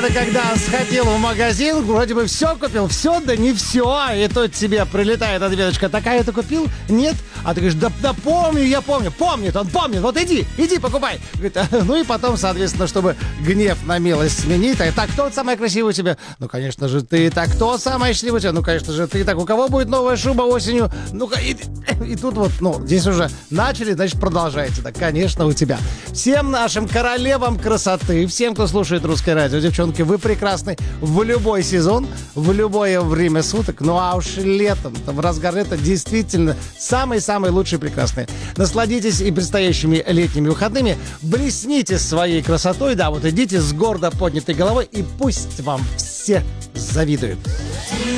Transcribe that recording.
Это когда сходил в магазин, вроде бы все купил, все, да не все. И тут тебе прилетает ответочка: такая ты купил? Нет? А ты говоришь: да помню, я помню. Помнит, он помнит. Вот иди покупай. Говорит, ну и потом, соответственно, чтобы гнев на милость сменить. Так, кто самая красивая у тебя? Ну, конечно же, ты. Так, кто самая счастливая у тебя? Ну, конечно же, ты. Так, у кого будет новая шуба осенью? Ну-ка, и тут вот, здесь уже начали, значит, продолжайте. Так, конечно, у тебя. Всем нашим королевам красоты, всем, кто слушает Русское радио, девчонки, вы прекрасны в любой сезон, в любое время суток. Ну, а уж летом, в разгар лета, действительно, самые-самые лучшие прекрасные. Насладитесь и предстоящими летними выходными, блесните своей красотой, да, вот идите с гордо поднятой головой, и пусть вам все завидуют.